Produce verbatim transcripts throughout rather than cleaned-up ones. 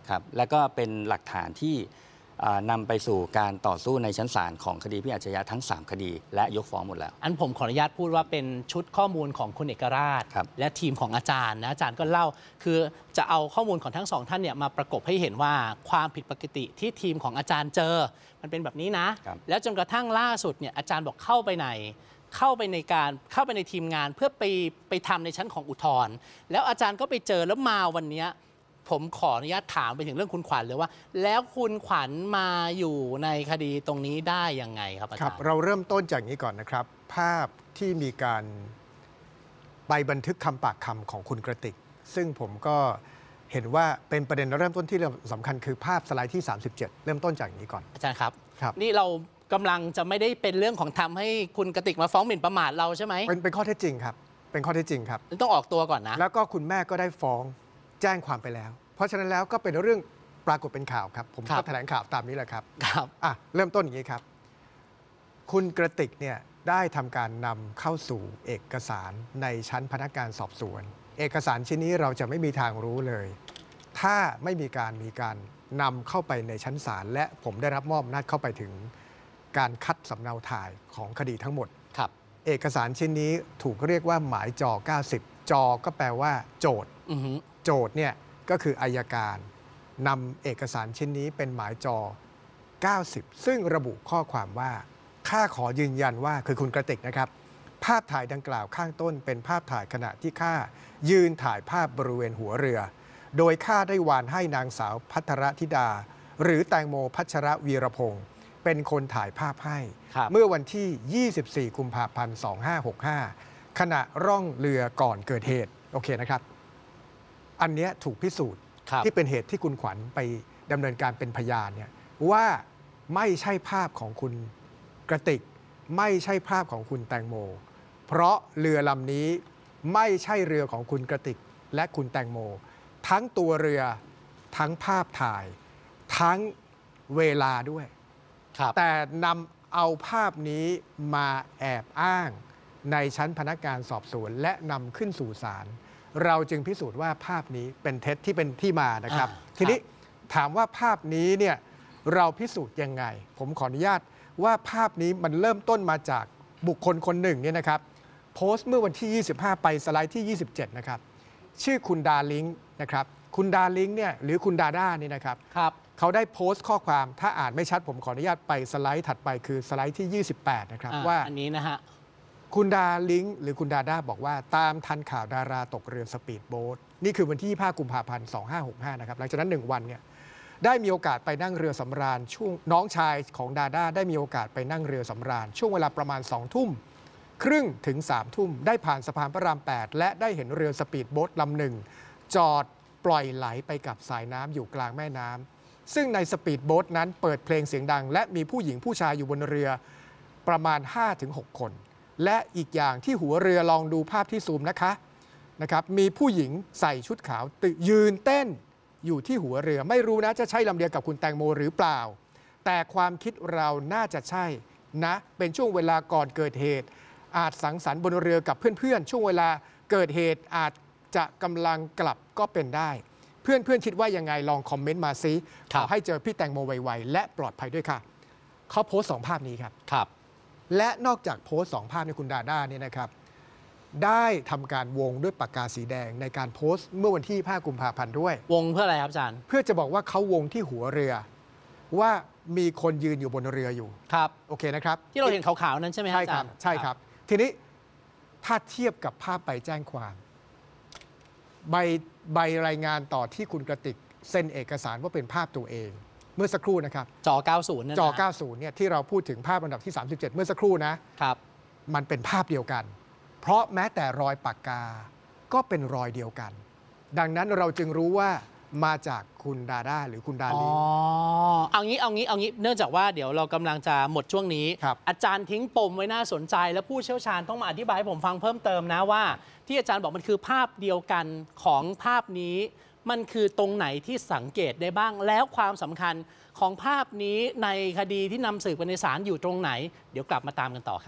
ครับและก็เป็นหลักฐานที่นำไปสู่การต่อสู้ในชั้นศาลของคดีพิอาชญาทั้งสามคดีและยกฟ้องหมดแล้วอันผมขออนุญาตพูดว่าเป็นชุดข้อมูลของคุณเอกราชและทีมของอาจารย์นะอาจารย์ก็เล่าคือจะเอาข้อมูลของทั้งสองท่านเนี่ยมาประกบให้เห็นว่าความผิดปกติที่ทีมของอาจารย์เจอมันเป็นแบบนี้นะแล้วจนกระทั่งล่าสุดเนี่ยอาจารย์บอกเข้าไปในเข้าไปในการเข้าไปในทีมงานเพื่อไปไปทำในชั้นของอุทธรณ์แล้วอาจารย์ก็ไปเจอแล้วมาวันนี้ผมขออนุญาตถามไปถึงเรื่องคุณขวัญเลยว่าแล้วคุณขวัญมาอยู่ในคดีตรงนี้ได้ยังไงครับอาจารย์ครับเราเริ่มต้นจากนี้ก่อนนะครับภาพที่มีการไปบันทึกคำปากคำของคุณกระติกซึ่งผมก็เห็นว่าเป็นประเด็นเริ่มต้นที่สำคัญคือภาพสไลด์ที่สามสิบเจ็ดเริ่มต้นจากนี้ก่อนอาจารย์ครับครับนี่เรากำลังจะไม่ได้เป็นเรื่องของทำให้คุณกระติกมาฟ้องหมิ่นประมาทเราใช่ไหมเป็นเป็นข้อเท็จจริงครับเป็นข้อเท็จจริงครับต้องออกตัวก่อนนะแล้วก็คุณแม่ก็ได้ฟ้องแจ้งความไปแล้วเพราะฉะนั้นแล้วก็เป็นเรื่องปรากฏเป็นข่าวครับผมก็แถลงข่าวตามนี้แหละครับครับอ่ะเริ่มต้นอย่างนี้ครับคุณกระติกเนี่ยได้ทำการนำเข้าสู่เอกสารในชั้นพนักงานสอบสวนเอกสารชิ้นนี้เราจะไม่มีทางรู้เลยถ้าไม่มีการมีการนำเข้าไปในชั้นศาลและผมได้รับมอบอำนาจเข้าไปถึงการคัดสำเนาถ่ายของคดีทั้งหมดครับเอกสารชิ้นนี้ถูกเรียกว่าหมายจอเก้าสิบจอก็แปลว่าโจทย์โจทย์เนี่ยก็คืออัยการนำเอกสารชิ้นนี้เป็นหมายจอเก้าสิบซึ่งระบุข้อความว่าข้าขอยืนยันว่าคือคุณกระติกนะครับภาพถ่ายดังกล่าวข้างต้นเป็นภาพถ่ายขณะที่ข้ายืนถ่ายภาพบริเวณหัวเรือโดยข้าได้วานให้นางสาวภัทรธิดาหรือแตงโมพัชรวีรพงศ์เป็นคนถ่ายภาพให้เมื่อวันที่ยี่สิบสี่กุมภาพันธ์สองพันห้าร้อยหกสิบห้าขณะร่องเรือก่อนเกิดเหตุโอเคนะครับอันนี้ถูกพิสูจน์ที่เป็นเหตุที่คุณขวัญไปดำเนินการเป็นพยานเนี่ยว่าไม่ใช่ภาพของคุณกระติกไม่ใช่ภาพของคุณแตงโมเพราะเรือลำนี้ไม่ใช่เรือของคุณกระติกและคุณแตงโมทั้งตัวเรือทั้งภาพถ่ายทั้งเวลาด้วยแต่นำเอาภาพนี้มาแอบอ้างในชั้นพนักงานสอบสวนและนำขึ้นสู่ศาลเราจึงพิสูจน์ว่าภาพนี้เป็นเท็จที่เป็นที่มานะครับทีนี้ถามว่าภาพนี้เนี่ยเราพิสูจน์ยังไงผมขออนุญาตว่าภาพนี้มันเริ่มต้นมาจากบุคคลคนหนึ่งเนี่ยนะครับโพสต์เมื่อวันที่ยี่สิบห้าไปสไลด์ที่ยี่สิบเจ็ดนะครับชื่อคุณดาลิงนะครับคุณดาลิงเนี่ยหรือคุณดาด้านี่นะครับครับเขาได้โพสต์ข้อความถ้าอ่านไม่ชัดผมขออนุญาตไปสไลด์ถัดไปคือสไลด์ที่ยี่สิบแปดนะครับว่าอันนี้นะฮะคุณดาลิงหรือคุณดาด้าบอกว่าตามทันข่าวดาราตกเรือสปีดโบ๊ทนี่คือวันที่ยี่สิบห้ากุมภาพันธ์สองพันห้าร้อยหกสิบห้านะครับหลังจากนั้นหนึ่งวันเนี่ยได้มีโอกาสไปนั่งเรือสำราญช่วงน้องชายของดาด้าได้มีโอกาสไปนั่งเรือสำราญช่วงเวลาประมาณสองทุ่มครึ่งถึงสามทุ่มได้ผ่านสะพานพระรามแปดและได้เห็นเรือสปีดโบ๊ทลำหนึ่งจอดปล่อยไหลไปกับสายน้ำอยู่กลางแม่น้ำซึ่งในสปีดโบ๊ทนั้นเปิดเพลงเสียงดังและมีผู้หญิงผู้ชายอยู่บนเรือประมาณ ห้าถึงหก คนและอีกอย่างที่หัวเรือลองดูภาพที่ซูมนะคะนะครับมีผู้หญิงใส่ชุดขาวยืนเต้นอยู่ที่หัวเรือไม่รู้นะจะใช่ลำเดียวกับคุณแตงโมหรือเปล่าแต่ความคิดเราน่าจะใช่นะเป็นช่วงเวลาก่อนเกิดเหตุอาจสังสรรค์บนเรือกับเพื่อนๆช่วงเวลาเกิดเหตุอาจจะกำลังกลับก็เป็นได้เพื่อนๆคิดว่ายังไงลองคอมเมนต์มาซิขอให้เจอพี่แตงโมไวๆและปลอดภัยด้วยค่ะเขาโพสต์สองภาพนี้ครับครับและนอกจากโพสต์สองภาพในคุณดาด้าเนี่ยนะครับได้ทำการวงด้วยปากกาสีแดงในการโพสต์เมื่อวันที่ห้ากุมภาพันธ์ด้วยวงเพื่ออะไรครับอาจารย์เพื่อจะบอกว่าเขาวงที่หัวเรือว่ามีคนยืนอยู่บนเรืออยู่ครับโอเคนะครับที่เราเห็นขาวๆนั้นใช่ไหมครับอาจารย์ใช่ครับทีนี้ถ้าเทียบกับภาพใบแจ้งความใบใบรายงานต่อที่คุณกระติกเซ็นเอกสารว่าเป็นภาพตัวเองเมื่อสักครู่นะครับจอเก้าสิบจอเก้าสิบเนี่ยที่เราพูดถึงภาพอันดับที่สามสิบเจ็ดเมื่อสักครู่นะครับมันเป็นภาพเดียวกันเพราะแม้แต่รอยปากกาก็เป็นรอยเดียวกันดังนั้นเราจึงรู้ว่ามาจากคุณดาด้าหรือคุณดาลิงอ๋อเอางี้เอางี้เอางี้เนื่องจากว่าเดี๋ยวเรากำลังจะหมดช่วงนี้อาจารย์ทิ้งปมไว้น่าสนใจและผู้เชี่ยวชาญต้องมาอธิบายให้ผมฟังเพิ่มเติมนะว่าที่อาจารย์บอกมันคือภาพเดียวกันของภาพนี้มันคือตรงไหนที่สังเกตได้บ้างแล้วความสำคัญของภาพนี้ในคดีที่นำสืบไปในศาลอยู่ตรงไหนเดี๋ยวกลับมาตามกันต่อครับ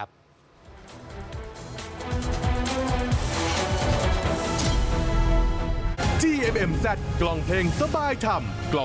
จี เอ็ม เอ็ม แซด กล่องเพลงสบายฉ่ำ